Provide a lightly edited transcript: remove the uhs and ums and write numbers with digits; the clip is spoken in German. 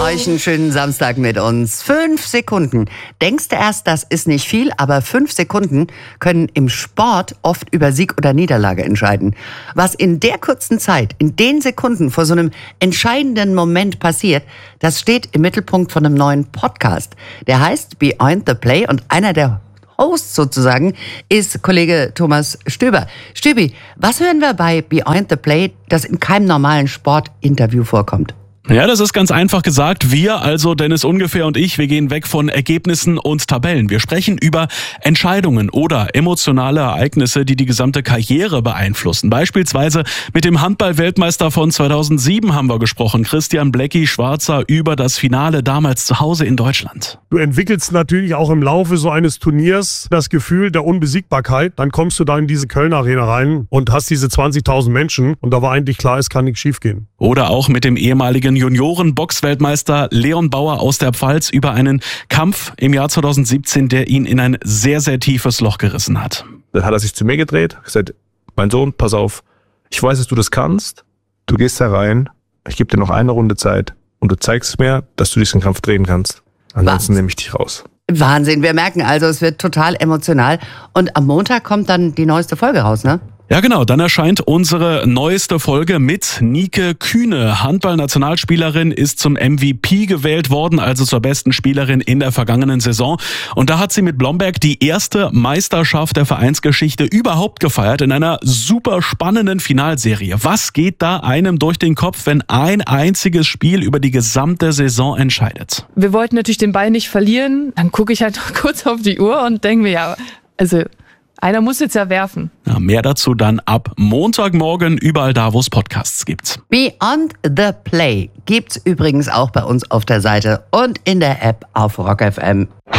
euch einen schönen Samstag mit uns. 5 Sekunden. Denkst du erst, das ist nicht viel, aber 5 Sekunden können im Sport oft über Sieg oder Niederlage entscheiden. Was in der kurzen Zeit, in den Sekunden vor so einem entscheidenden Moment passiert, das steht im Mittelpunkt von einem neuen Podcast. Der heißt Beyond the Play und einer der Host sozusagen ist Kollege Thomas Stöber. Stöbi, was hören wir bei Beyond the Play, das in keinem normalen Sportinterview vorkommt? Ja, das ist ganz einfach gesagt. Wir, also Dennis Ungefähr und ich, wir gehen weg von Ergebnissen und Tabellen. Wir sprechen über Entscheidungen oder emotionale Ereignisse, die die gesamte Karriere beeinflussen. Beispielsweise mit dem Handball-Weltmeister von 2007 haben wir gesprochen, Christian Blecki Schwarzer, über das Finale damals zu Hause in Deutschland. Du entwickelst natürlich auch im Laufe so eines Turniers das Gefühl der Unbesiegbarkeit. Dann kommst du da in diese Köln Arena rein und hast diese 20.000 Menschen und da war eigentlich klar, es kann nichts schiefgehen. Oder auch mit dem ehemaligen Junioren-Boxweltmeister Leon Bauer aus der Pfalz über einen Kampf im Jahr 2017, der ihn in ein sehr, sehr tiefes Loch gerissen hat. Dann hat er sich zu mir gedreht, gesagt, mein Sohn, pass auf, ich weiß, dass du das kannst, du gehst da rein, ich gebe dir noch eine Runde Zeit und du zeigst mir, dass du diesen Kampf drehen kannst. Ansonsten nehme ich dich raus. Wahnsinn, wir merken also, es wird total emotional und am Montag kommt dann die neueste Folge raus, ne? Ja genau, dann erscheint unsere neueste Folge mit Nike Kühne. Handball-Nationalspielerin ist zum MVP gewählt worden, also zur besten Spielerin in der vergangenen Saison. Und da hat sie mit Blomberg die erste Meisterschaft der Vereinsgeschichte überhaupt gefeiert in einer super spannenden Finalserie. Was geht da einem durch den Kopf, wenn ein einziges Spiel über die gesamte Saison entscheidet? Wir wollten natürlich den Ball nicht verlieren. Dann gucke ich halt noch kurz auf die Uhr und denke mir, ja, also einer muss jetzt ja werfen. Ja, mehr dazu dann ab Montagmorgen überall da, wo es Podcasts gibt. Beyond the Play gibt's übrigens auch bei uns auf der Seite und in der App auf Rock FM.